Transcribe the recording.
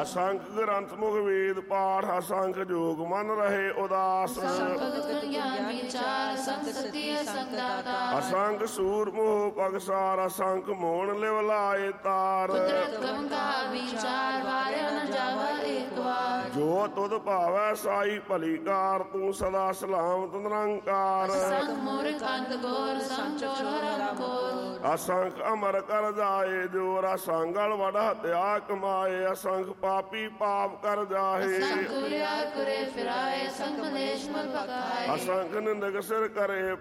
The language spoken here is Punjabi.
ਅਸੰਖ ਗ੍ਰੰਥ ਮੁਖ ਵੇਦ ਪਾਠ ਅਸੰਖ ਜੋਗ ਮਨ ਰਹੇ ਉਦਾਸ ਅਸੰਖ ਸੂਰ ਮੋਹ ਪਗਸਾਰ ਅਸੰਖ ਮੋਹਣ ਲਿਵ ਲਾਏ ਤਾਰ ਜੋ ਤੁਧ ਭਾਵੈ ਸਾਈ ਭਲੀ ਕਾਰ ਤੂੰ ਸਦਾ ਸਲਾਮਤ ਨਿਰੰਕਾਰ ਅਸੰਖ ਅਮਰ ਕਰ ਜਾਏ ਜੋਰ ਅਸੰਗਲ ਵਡ ਹਤਿਆ ਕਮਾਏ ਅਸੰਖ ਪਾਪੀ ਪਾਪ ਕਰ ਜਾਹੇ ਅਸੰਖ ਨਿੰਦਕ ਸਿਰ ਕਰੇ